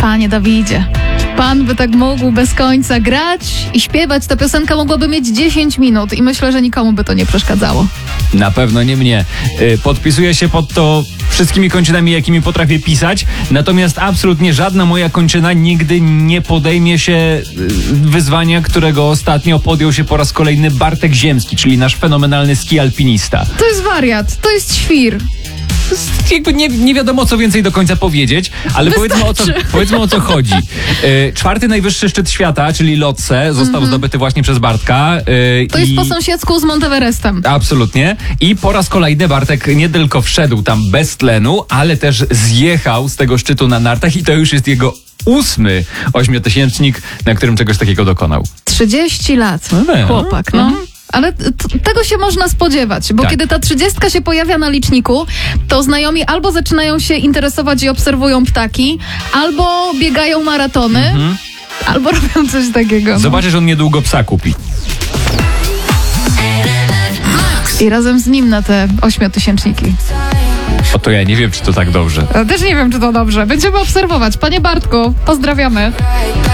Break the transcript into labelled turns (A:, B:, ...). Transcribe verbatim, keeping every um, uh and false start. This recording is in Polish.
A: Panie Dawidzie, pan by tak mógł bez końca grać i śpiewać. Ta piosenka mogłaby mieć dziesięć minut i myślę, że nikomu by to nie przeszkadzało.
B: Na pewno nie mnie. Podpisuję się pod to wszystkimi kończynami, jakimi potrafię pisać, natomiast absolutnie żadna moja kończyna nigdy nie podejmie się wyzwania, którego ostatnio podjął się po raz kolejny Bartek Ziemski, czyli nasz fenomenalny ski alpinista.
A: To jest wariat, to jest świr.
B: Jakby nie, nie wiadomo, co więcej do końca powiedzieć, ale powiedzmy o, co, powiedzmy o co chodzi. E, czwarty najwyższy szczyt świata, czyli Lhotse, został mm-hmm. zdobyty właśnie przez Bartka. E,
A: to jest i... po sąsiedzku z Monteverestem.
B: Absolutnie. I po raz kolejny Bartek nie tylko wszedł tam bez tlenu, ale też zjechał z tego szczytu na nartach i to już jest jego ósmy ośmiotysięcznik, na którym czegoś takiego dokonał.
A: trzydzieści lat. No, chłopak, no. Mm-hmm. Ale t- tego się można spodziewać, bo tak. kiedy ta trzydziestka się pojawia na liczniku, to znajomi albo zaczynają się interesować i obserwują ptaki, albo biegają maratony, mhm. albo robią coś takiego.
B: Zobaczysz, on niedługo psa kupi.
A: I razem z nim na te ośmiotysięczniki.
B: O to ja nie wiem, czy to tak dobrze.
A: Ja też nie wiem, czy to dobrze. Będziemy obserwować. Panie Bartku, pozdrawiamy.